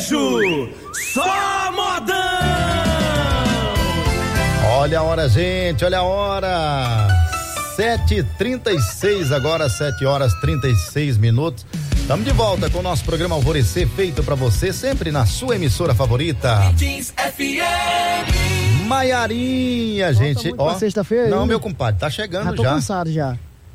Só modão! Olha a hora, gente, olha a hora. 7h36 agora, 7h36. Estamos de volta com o nosso programa Alvorecer, feito pra você, sempre na sua emissora favorita. Maiarinha, gente. Ó, sexta-feira. Não, meu compadre, tá chegando já. Tô cansado já.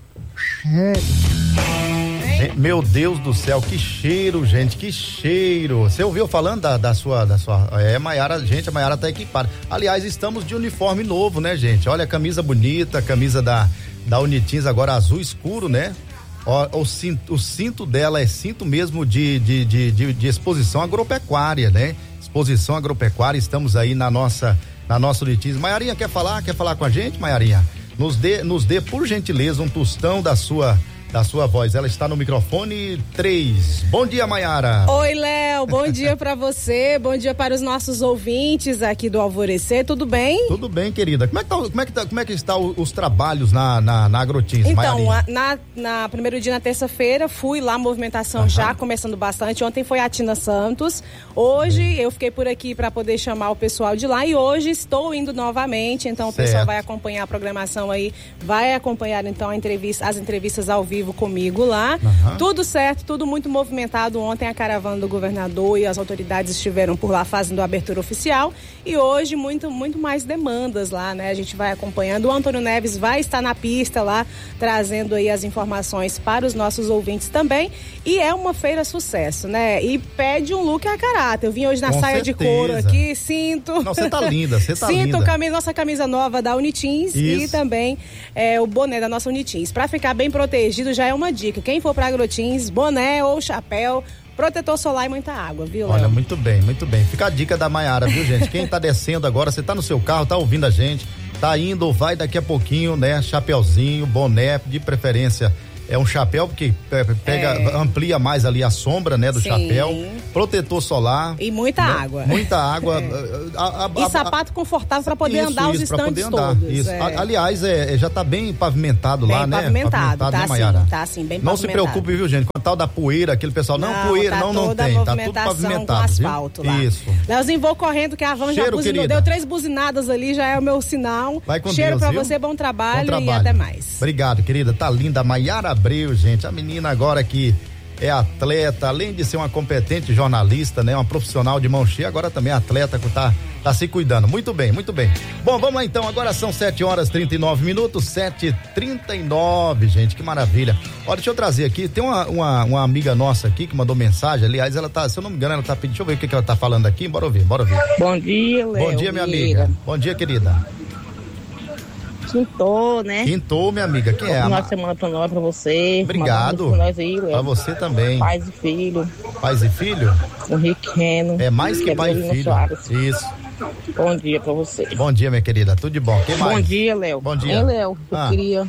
Meu Deus do céu, que cheiro, gente, que cheiro. Você ouviu falando da sua, Maiara, gente, a Maiara tá equipada. Aliás, estamos de uniforme novo, né, gente? Olha a camisa bonita, a camisa da Unitins agora azul escuro, né? Ó, o cinto dela é cinto mesmo de exposição agropecuária, né? Exposição agropecuária, estamos aí na nossa Unitins. Maiarinha, quer falar com a gente, Maiarinha? Nos dê, por gentileza, um tostão da sua voz. Ela está no microfone 3. Bom dia, Maiara. Oi, Léo. Bom dia para você. Bom dia para os nossos ouvintes aqui do Alvorecer. Tudo bem? Tudo bem, querida. Como é que está os trabalhos na Agrotins, Então, na primeiro dia, na terça-feira, fui lá, movimentação já começando bastante. Ontem foi a Tina Santos. Hoje eu fiquei por aqui para poder chamar o pessoal de lá e hoje estou indo novamente. Então, o pessoal vai acompanhar a programação aí, vai acompanhar então as entrevistas ao vivo comigo lá. Tudo certo, tudo muito movimentado. Ontem a caravana do governador e as autoridades estiveram por lá fazendo a abertura oficial e hoje muito mais demandas lá, né? A gente vai acompanhando. O Antônio Neves vai estar na pista lá, trazendo aí as informações para os nossos ouvintes também. E é uma feira sucesso, né? E pede um look a caráter. Eu vim hoje na saia de couro aqui, cinto. Não, você tá linda, cinto, nossa camisa nova da Unitins e também o boné da nossa Unitins. Para ficar bem protegido, já é uma dica. Quem for pra Agrotins, boné ou chapéu, protetor solar e muita água, viu, Léo? Olha, muito bem. Fica a dica da Maiara, viu, gente? Quem tá descendo agora, você tá no seu carro, tá ouvindo a gente, tá indo ou vai daqui a pouquinho, né? Chapeuzinho, boné, de preferência. É um chapéu porque amplia mais ali a sombra, né, do chapéu. Protetor solar. E muita água. Muita água. E sapato confortável para poder andar os instantes todos. Isso. Aliás, já tá bem pavimentado lá, né? Pavimentado, tá, né, Maiara? Tá sim, bem não pavimentado. Não se preocupe, viu, gente? Com a tal da poeira, aquele pessoal, poeira não tem. Tá tudo pavimentado. Com asfalto lá. Isso. Leozinho, vou correndo que a van já buzinou. Deu 3 buzinadas ali, já é o meu sinal. Vai com Cheiro Deus, pra viu? você, bom trabalho e até mais. Obrigado, querida. Tá linda, Maiara Abreu, gente, a menina agora que é atleta, além de ser uma competente jornalista, né, uma profissional de mão cheia, agora também é atleta que tá se cuidando. Muito bem. Bom, vamos lá então, agora são 7h39, 7h39, gente, que maravilha. Olha, deixa eu trazer aqui, tem uma amiga nossa aqui que mandou mensagem, aliás, ela tá, se eu não me engano, ela tá pedindo, deixa eu ver o que ela tá falando aqui, bora ouvir. Bom dia, Léo. Bom dia, minha amiga. Bom dia, querida. Quintou, né? Quintou, minha amiga. Quem é? Final de semana pra você. Obrigado. Aí, pra você também. Pais e filho. Pais e filho? O Riqueno. É mais que pai e filho. Soares. Isso. Bom dia pra você. Bom dia, minha querida. Tudo de bom. Quem mais? Bom dia, Léo. Bom dia. Léo, eu queria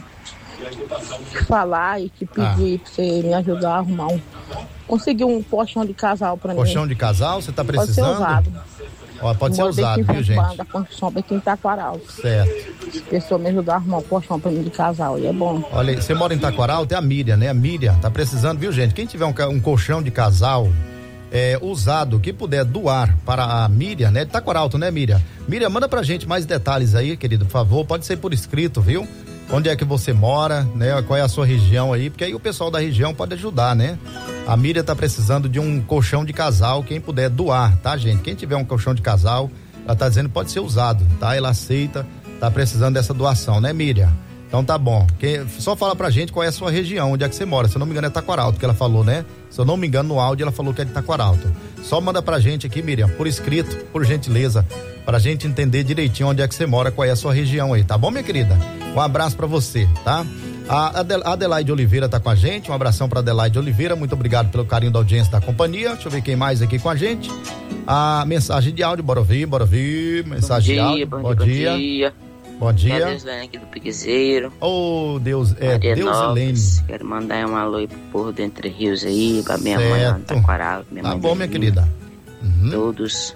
falar e te pedir pra você me ajudar a arrumar conseguir um colchão de casal pra mim. Colchão de casal? Você tá precisando? Pode ser usado. Ó, pode ser usado, viu, gente? Da construção aqui em Taquaral. Certo. Pessoa me ajudar a arrumar um colchão pra mim de casal, e é bom. Olha, você mora em Taquaral, tem a Miriam, né? A Miriam tá precisando, viu, gente? Quem tiver um colchão de casal usado, que puder doar para a Miriam, né? De Taquaral, né, Miriam? Miriam, manda pra gente mais detalhes aí, querido, por favor. Pode ser por escrito, viu? Onde é que você mora, né? Qual é a sua região aí, porque aí o pessoal da região pode ajudar, né? A Miriam tá precisando de um colchão de casal, quem puder doar, tá, gente? Quem tiver um colchão de casal, ela tá dizendo que pode ser usado, tá? Ela aceita, tá precisando dessa doação, né, Miriam? Então tá bom. Só fala pra gente qual é a sua região, onde é que você mora. Se eu não me engano é Taquaralto que ela falou, né? Se eu não me engano no áudio ela falou que é de Taquaralto. Só manda pra gente aqui, Miriam, por escrito, por gentileza, pra gente entender direitinho onde é que você mora, qual é a sua região aí, tá bom, minha querida? Um abraço pra você, tá? A Adelaide Oliveira tá com a gente, um abração pra Adelaide Oliveira, muito obrigado pelo carinho da audiência da companhia. Deixa eu ver quem mais aqui com a gente. A mensagem de áudio, bora ouvir, mensagem de áudio. Bom dia. Bom dia. É Deusilene aqui do Piquezeiro. Oh, Deusilene. Quero mandar um alô aí pro povo do Entre Rios aí, pra minha mãe lá no Taquaral. Tá bom, minha querida. Todos.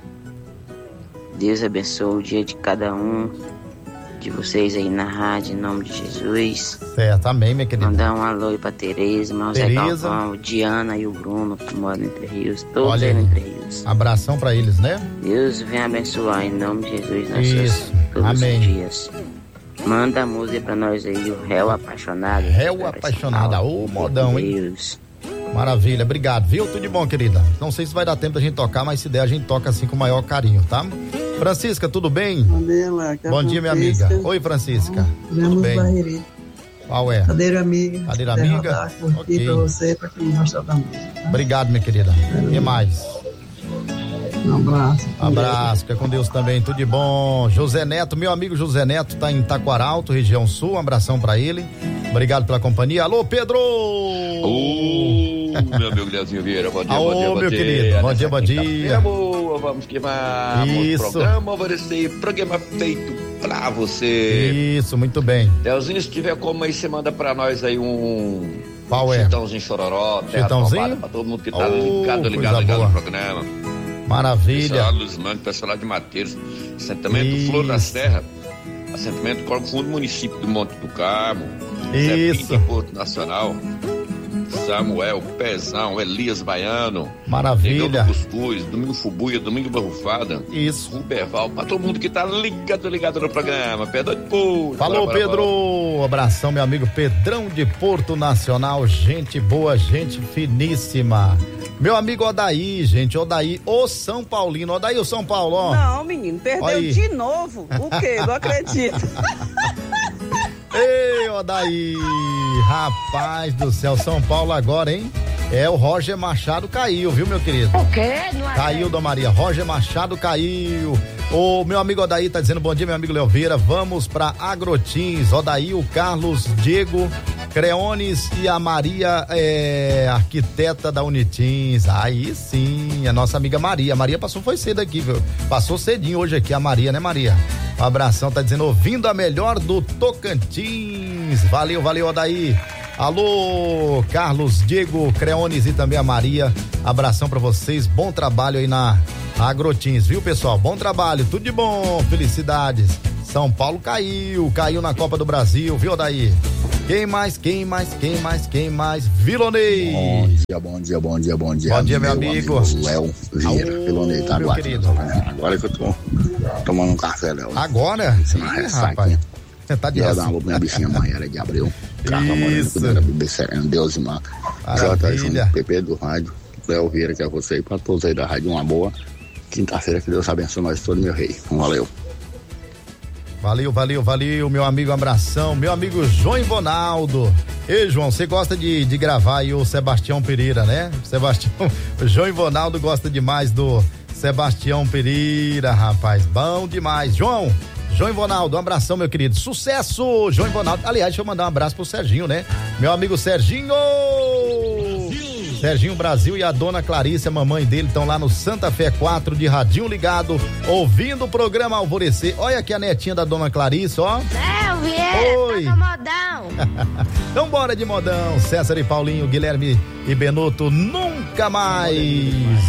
Deus abençoe o dia de cada um de vocês aí na rádio, em nome de Jesus. Certo, amém, minha querida. Mandar um alô aí pra Tereza, irmão Zé Galvão, Diana e o Bruno, que moram no Entre Rios. Todos aí no Entre Rios. ouvintes. Abração pra eles, né? Deus venha abençoar em nome de Jesus Isso. todos Amém. os dias. Manda a música pra nós aí, o Réu Apaixonado. Réu Apaixonada, ô modão, hein? Deus. Maravilha, obrigado, viu? Tudo de bom, querida. Não sei se vai dar tempo da gente tocar, mas se der a gente toca assim com o maior carinho, tá? Francisca, tudo bem? Bom dia, minha amiga. Oi, Francisca. Tudo bem? Qual é? Cadeira amiga. Cadeira amiga? Ok. Pra você, pra quem gosta da música. Tá? Obrigado, minha querida. E mais? Um abraço. Abraço, fica com Deus também, tudo de bom. José Neto, meu amigo José Neto tá em Taquaralto, região sul, um abração pra ele. Obrigado pela companhia. Alô, Pedro! Meu amigo Leozinho Vieira, bom dia, Alô, bom dia, meu querido, bom dia, bom dia. Vamos que vamos. Isso. Programa feito pra você. Isso, muito bem. Leozinho, se tiver como aí, você manda pra nós aí um... Qual é? Chitãozinho Chororó, Chitãozinho? Pra todo mundo que tá ligado no programa. Maravilha. Pessoal Luiz Mano, pessoal lá de Mateiros, assentamento Flor da Serra, assentamento Corpo Fundo, município do Monte do Carmo, Isso. Porto Nacional, Samuel, Pezão, Elias Baiano, Maravilha. Cuscuz, Domingo Fubuia, Domingo Barrufada, Isso. Ruberval, pra todo mundo que tá ligado no programa. Pedro de Porto. Falou, Pedro. Abração, meu amigo Pedrão de Porto Nacional. Gente boa, gente finíssima. Meu amigo Odaí, gente, Odaí, o São Paulino. Odaí, o São Paulo, ó. Não, menino, perdeu de novo. O quê? Não acredito. Ei, Odaí, rapaz do céu, São Paulo agora, hein? O Roger Machado caiu, viu, meu querido? O quê? Não é? Caiu, Dona Maria. Roger Machado caiu. O meu amigo Odaí tá dizendo bom dia, meu amigo Leoveira. Vamos pra Agrotins. Odaí, o Carlos, Diego, Creones e a Maria, arquiteta da Unitins. Aí sim, a nossa amiga Maria. A Maria foi cedo aqui, viu? Passou cedinho hoje aqui, a Maria, né, Maria? Um abração, tá dizendo, ouvindo a melhor do Tocantins. Valeu, Odaí. Alô, Carlos, Diego, Creones e também a Maria. Abração pra vocês, bom trabalho aí na Agrotins, viu, pessoal? Bom trabalho, tudo de bom, felicidades. São Paulo caiu na Copa do Brasil, viu, Odaí? Quem mais? Vilonei. Bom dia. Bom dia, meu amigo. Léo Vieira, Vilonei, tá meu querido. Agora que eu tô tomando um café, Léo. Agora? Rapaz. Você tá de dar uma minha bichinha Maiara de Abreu. Isso. Deus e Mar. Jota Júnior, PP do rádio. Léo Vieira, que é você e pra todos aí da rádio, uma boa quinta-feira, que Deus abençoe nós todos, meu rei. Valeu. Valeu, meu amigo, abração, meu amigo João Ivonaldo. Ei, João, você gosta de gravar aí o Sebastião Pereira, né? O João Ivonaldo gosta demais do Sebastião Pereira, rapaz, bom demais. João Ivonaldo, um abração, meu querido, sucesso, João Ivonaldo. Aliás, deixa eu mandar um abraço pro Serginho, né? Meu amigo Serginho Brasil e a dona Clarice, a mamãe dele, estão lá no Santa Fé 4 de radinho ligado, ouvindo o programa Alvorecer. Olha aqui a netinha da dona Clarice, ó. Oi. Tá modão. Então bora de modão. César e Paulinho, Guilherme e Benuto, nunca mais.